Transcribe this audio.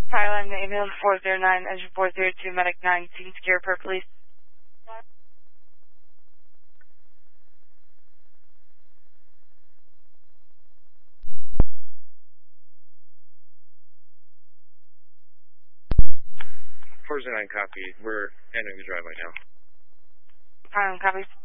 Thailand, ambulance 409, engine 402, medic 9, seeking secure per police. Forza 9 copy. We're ending the drive right now. Thailand, copy.